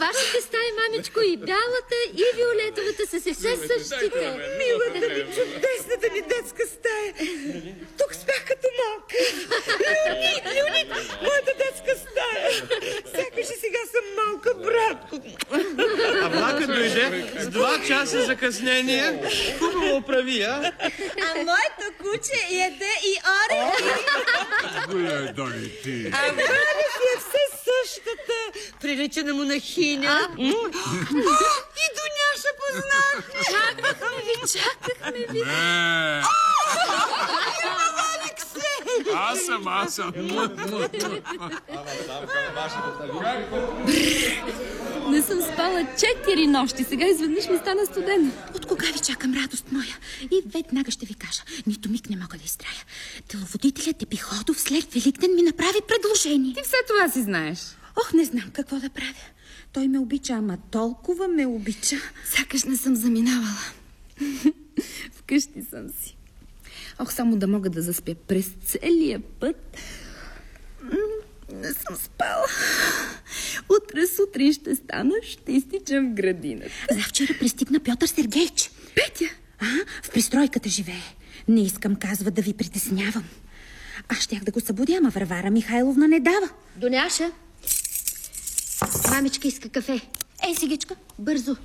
вашите стаи, мамичко, и бялата, и виолетовата са се все същите. Милата ми, чудесната ми детска стая. Тук спях като малка. Леонид, моята детска стая. Сякаш и сега съм малка, братко. А влакът дойде с 2 часа закъснение. Хубаво прави, а? А моето куче яде и орехи. Гледай ти. А Валя си е все същата. Прилича на монахиня. И Дуняша познахме. Чакахме ви. Аз съм. Не съм спала 4 нощи. Сега изведнъж ми стана студено. От кога ви чакам, радост моя? И веднага ще ви кажа. Нито миг не мога да изтрая. Деловодителят Епиходов след Великден ми направи предложение. Ти все това си знаеш. Ох, не знам какво да правя. Той ме обича, ама толкова ме обича. Сякаш не съм заминавала. Вкъщи съм си. Ох, само да мога да заспя през целия път. Не съм спала. Утре сутрин ще стана, ще изтичам в градината. Завчера пристигна Пьотър Сергеич. Петя! В пристройката живее. Не искам, казва, да ви притеснявам. Аз щях да го събудя, ама Варвара Михайловна не дава. Доняша, мамичка иска кафе. Ей, Сигичка, бързо.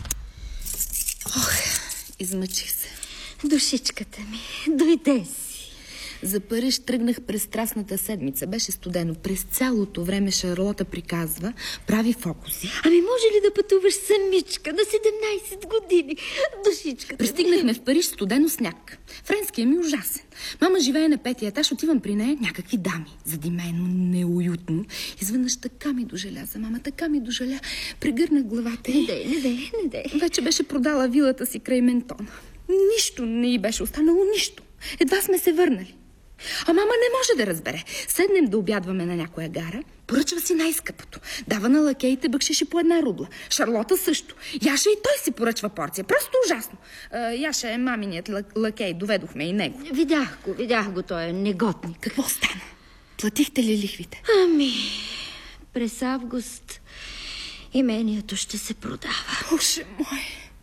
Ох, измъчих се. Душичката ми, дойде си. За Париж тръгнах през страстната седмица. Беше студено. През цялото време Шарлота приказва, прави фокуси. Ами може ли да пътуваш самичка на 17 години? Душичката. Пристигнахме в Париж, студено сняг. Френският ми ужасен. Мама живее на 5-ти етаж, отивам при нея, някакви дами. Задимено, неуютно. Изведнъж така ми дожаля за мама, така ми дожаля. Прегърнах главата и... Не дей. Вече беше продала вилата си край Ментона. Нищо не й беше останало, нищо. Едва сме се върнали. А мама не може да разбере. Седнем да обядваме на някоя гара, поръчва си най-скъпото. Дава на лакеите бъкшиши по 1 рубла. Шарлота също. Яша и той си поръчва порция. Просто ужасно. Яша е маминият лакей. Доведохме и него. Видях го, той е негодник. Какво стана? Платихте ли лихвите? Ами, през август имението ще се продава. Боже мой!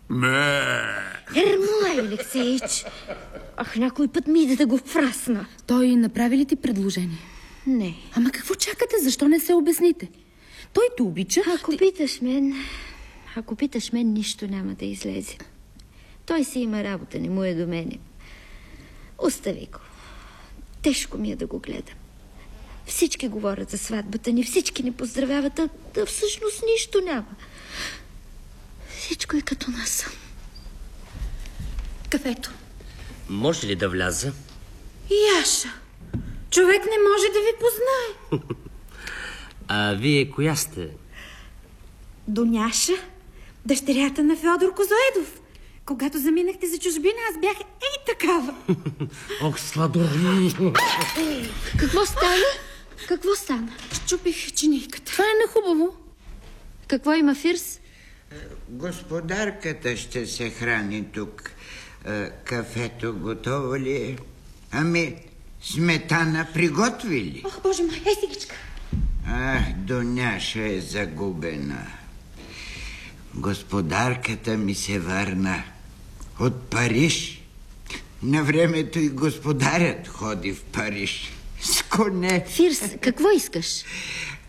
Ермолай, Алексеич. Ах, някой път ми иде да го фрасна. Той направи ли ти предложение? Не. Ама какво чакате? Защо не се обясните? Той те обича. Ако питаш мен, нищо няма да излезе. Той си има работа, не му е до мене. Остави го. Тежко ми е да го гледам. Всички говорят за сватбата ни, всички ни поздравяват, а всъщност нищо няма. Всичко е като насън. Кафето. Може ли да вляза? Яша, човек не може да ви познае. А вие коя сте? Доняша, дъщерята на Феодор Козоедов. Когато заминахте за чужбина, аз бях такава. Ох, сладо. Какво стана? Щупих чинийката. Това е нехубаво. Какво има, Фирс? Господарката ще се храни тук. Кафето готово ли е? Ами, сметана приготви ли? Ох, Боже мой, Сигичка. Ах, Доняша е загубена. Господарката ми се върна от Париж. На времето и господарят ходи в Париж с коне. Фирс, какво искаш?